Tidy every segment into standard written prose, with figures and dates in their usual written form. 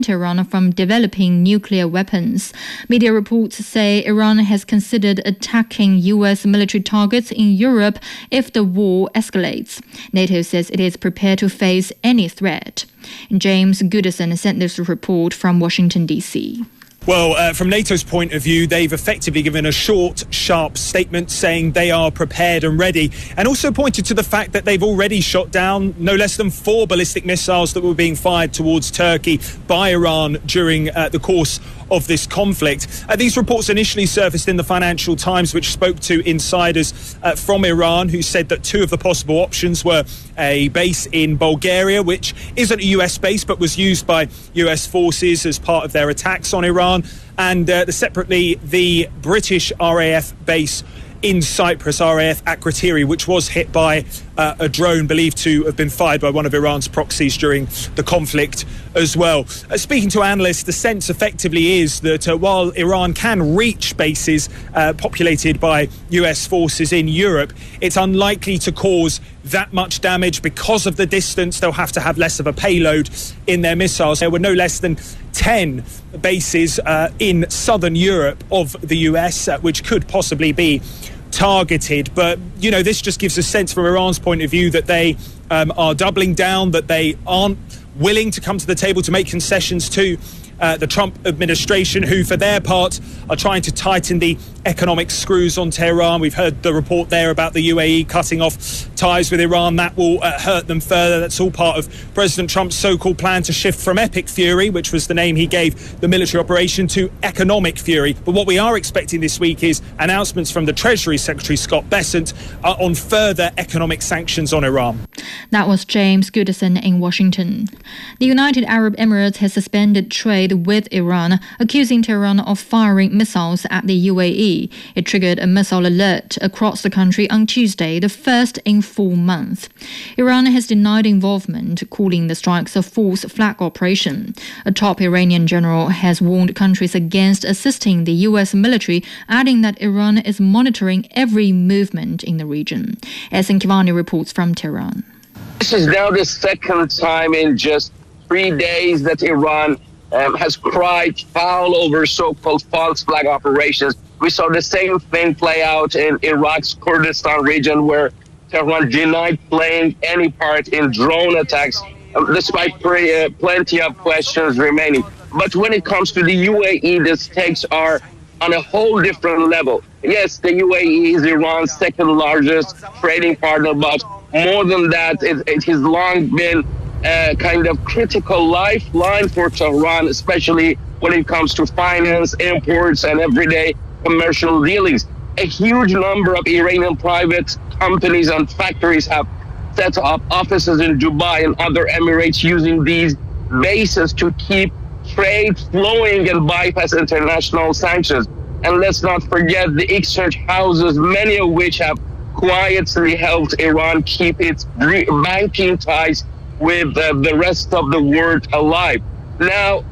Tehran from developing nuclear weapons. Media reports say Iran has considered attacking U.S. military targets in Europe if the war escalates. NATO says it is prepared to face any threat. James Goodison sent this report from Washington, D.C. Well, from NATO's point of view, they've effectively given a short, sharp statement saying they are prepared and ready, and also pointed to the fact that they've already shot down no less than 4 ballistic missiles that were being fired towards Turkey by Iran during the course of this conflict. These reports initially surfaced in the Financial Times, which spoke to insiders from Iran who said that 2 of the possible options were a base in Bulgaria, which isn't a US base but was used by US forces as part of their attacks on Iran, and separately the British RAF base in Cyprus, RAF Akrotiri, which was hit by a drone believed to have been fired by one of Iran's proxies during the conflict as well. Speaking to analysts, the sense effectively is that while Iran can reach bases populated by US forces in Europe, it's unlikely to cause that much damage because of the distance. They'll have to have less of a payload in their missiles. There were no less than 10 bases in southern Europe of the US, which could possibly be targeted. But, you know, this just gives a sense from Iran's point of view that they are doubling down, that they aren't willing to come to the table to make concessions to the Trump administration, who for their part are trying to tighten the economic screws on Tehran. We've heard the report there about the UAE cutting off ties with Iran. That will hurt them further. That's all part of President Trump's so-called plan to shift from Epic Fury, which was the name he gave the military operation, to economic fury. But what we are expecting this week is announcements from the Treasury Secretary Scott Bessent on further economic sanctions on Iran. That was James Goodison in Washington. The United Arab Emirates has suspended trade with Iran, accusing Tehran of firing missiles at the UAE. It triggered a missile alert across the country on Tuesday, the first in 4 months. Iran has denied involvement, calling the strikes a false flag operation. A top Iranian general has warned countries against assisting the U.S. military, adding that Iran is monitoring every movement in the region. Ehsan Kivani reports from Tehran. This is now the second time in just 3 days that Iran has cried foul over so-called false flag operations. We saw the same thing play out in Iraq's Kurdistan region, where Tehran denied playing any part in drone attacks, despite plenty of questions remaining. But when it comes to the UAE, the stakes are on a whole different level. Yes, the UAE is Iran's second largest trading partner, but more than that, it has long been a kind of critical lifeline for Tehran, especially when it comes to finance, imports, and everyday commercial dealings. A huge number of Iranian private companies and factories have set up offices in Dubai and other Emirates, using these bases to keep trade flowing and bypass international sanctions. And let's not forget the exchange houses, many of which have quietly helped Iran keep its banking ties with the rest of the world alive. Now,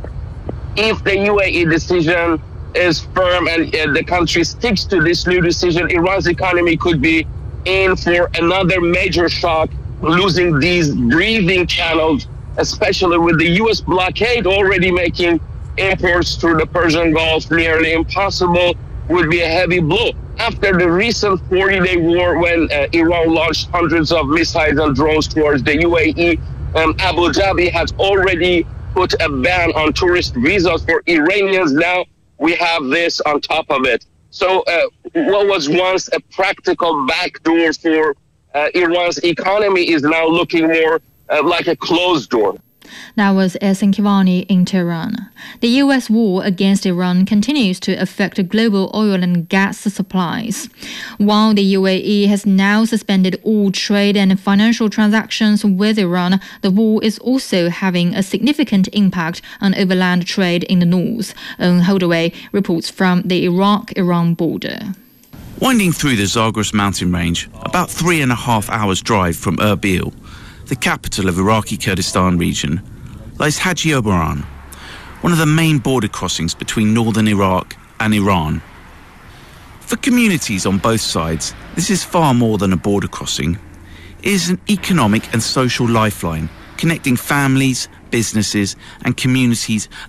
if the UAE decision is firm and the country sticks to this new decision, Iran's economy could be in for another major shock, losing these breathing channels, especially with the U.S. blockade already making imports through the Persian Gulf nearly impossible, would be a heavy blow. After the recent 40-day war, when Iran launched hundreds of missiles and drones towards the UAE, Abu Dhabi has already put a ban on tourist visas for Iranians. Now we have this on top of it. So what was once a practical backdoor for Iran's economy is now looking more like a closed door. That was Ehsan Kivani in Tehran. The U.S. war against Iran continues to affect global oil and gas supplies. While the UAE has now suspended all trade and financial transactions with Iran, the war is also having a significant impact on overland trade in the north. Owen Holdaway reports from the Iraq-Iran border. Winding through the Zagros mountain range, about 3.5 hours drive from Erbil, the capital of Iraqi Kurdistan region, lies Haji Obaran, one of the main border crossings between northern Iraq and Iran. For communities on both sides, this is far more than a border crossing. It is an economic and social lifeline, connecting families, businesses and communities